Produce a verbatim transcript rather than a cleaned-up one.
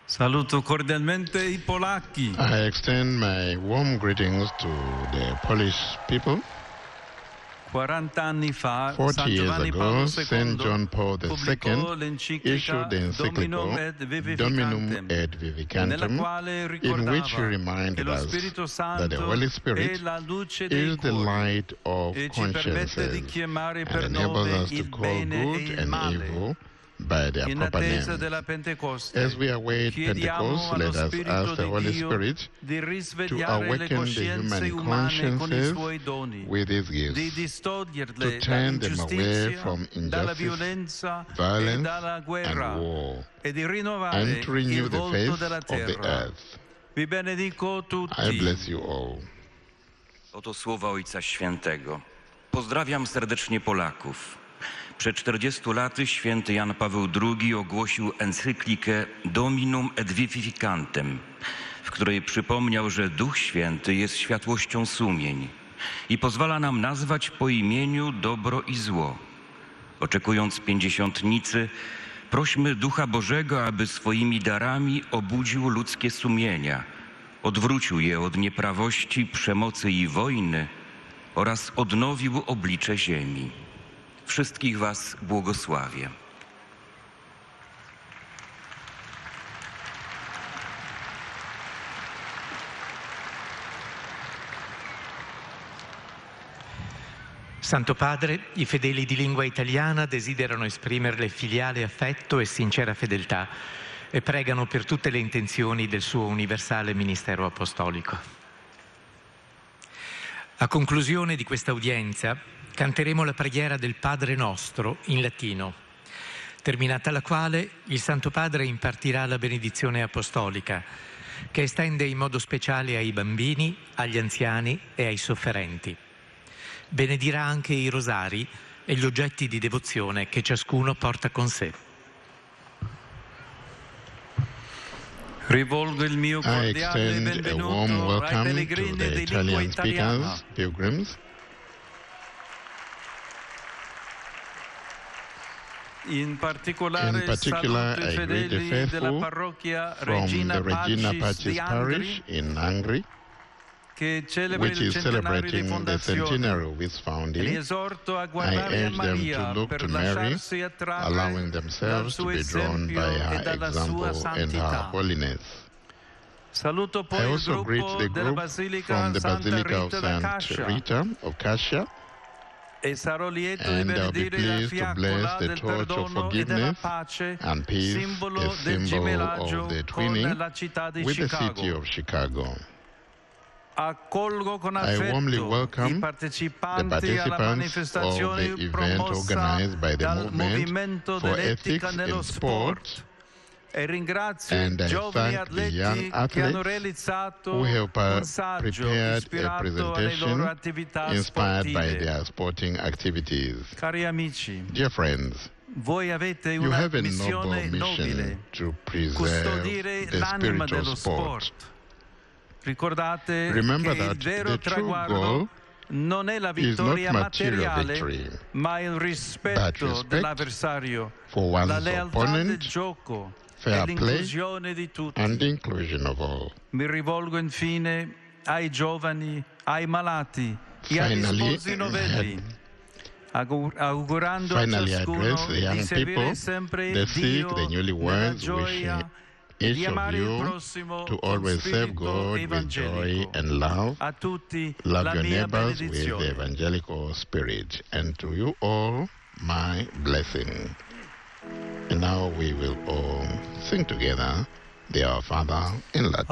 Saluto cordialmente i polacchi. I extend my warm greetings to the Polish people. quaranta anni fa, Forty San years Giovanni ago, Paolo Saint John Paul secondo pubblicò the Second l'enciclica issued the Dominum encyclical et Dominum Vivificantem, et nella Vivificantem, quale in which he ricordava che reminded lo us Spirito that the Santo Holy è Spirit la luce dei is the cuori light of e ci permette di consciences chiamare and per enables nome us to il call bene e good il and male. evil by their In proper attesa names. della Pentecoste, As we await chiediamo Pentecost, allo let us Spirito ask the di Holy Dio Spirit di to risvegliare le awaken the coscienze human umane con i consciences suoi doni, with His di gifts, distoglierle to turn them away dall'ingiustizia, from dalla injustice, violenza e violence, dalla and guerra war, e di rinnovare and to renew il the volto face della of the terra. earth. Vi benedico I tutti. bless you all. Oto słowa Ojca Świętego. Pozdrawiam serdecznie Polaków. Przed czterdziestu laty święty Jan Paweł drugi ogłosił encyklikę Dominum et Vivificantem, w której przypomniał, że Duch Święty jest światłością sumień i pozwala nam nazwać po imieniu dobro i zło. Oczekując pięćdziesiątnicy, prośmy Ducha Bożego, aby swoimi darami obudził ludzkie sumienia, odwrócił je od nieprawości, przemocy i wojny oraz odnowił oblicze ziemi. Wszystkich was błogosławię. Santo Padre, i fedeli di lingua italiana desiderano esprimerle filiale affetto e sincera fedeltà e pregano per tutte le intenzioni del suo universale ministero apostolico. A conclusione di questa udienza canteremo la preghiera del Padre Nostro in latino, terminata la quale il Santo Padre impartirà la benedizione apostolica, che estende in modo speciale ai bambini, agli anziani e ai sofferenti. Benedirà anche i rosari e gli oggetti di devozione che ciascuno porta con sé. Rivolgo il mio I cordiale extend a benvenuto warm ai welcome to pellegrini the di lingua Italian italiana. speakers, pilgrims. In particolare, In particular, saluto i I greet the fedeli della faithful parrocchia from Regina the Regina Pacis Pacis di Parish Angri, in Hungary, che celebra which il is centenario di celebrating the fondazione. centenary of its Li founding. esorto a I guardare a urge them to Maria look per to Mary, lasciarsi attrarre allowing dal themselves to suo be drawn esempio by e her dalla sua example and her santità. holiness. Saluto I poi il also greet gruppo the della group Basilica from the Santa Basilica of Rita da Saint Cascia Rita of Cascia, e sarò lieto di and I'll be benedire la pleased to bless fiaccola the del torch of perdono e della forgiveness pace, and peace, simbolo a del symbol gemellaggio of the con twinning la città di with the city Chicago. of Chicago. Accolgo con I warmly affetto welcome i the partecipanti alla participants of manifestazione the event promossa organized by the dal movement Movimento for dell'Etica ethics nello in sport sport, e ringrazio and i I giovani thank the young atleti che hanno athletes realizzato who have uh, un saggio prepared a ispirato alle loro presentation attività inspired by sportive. their sporting activities. Cari amici, Dear friends, voi avete you una have a missione noble nobile, mission to preserve custodire the l'anima spiritual dello sport. sport. Ricordate Remember che il that vero the true traguardo goal non è la is not vittoria material materiale, victory, ma il but rispetto respect dell'avversario, for la one's lealtà del opponent, gioco e fair play, l'inclusione di tutti. and the inclusion of all. Mi rivolgo infine ai giovani, ai malati e agli Finally, sposi novelli, augur- augurando Finally a ciascuno address the di young servire people, sempre the sick, Dio the nella newlyweds, gioia wishing e each di of amare il you prossimo to con always serve spirito God with joy evangelico. and love. A tutti Love la your mia neighbors with the benedizione. evangelical spirit, and to you all my blessing. And now we will all sing together the Our Father in Latin.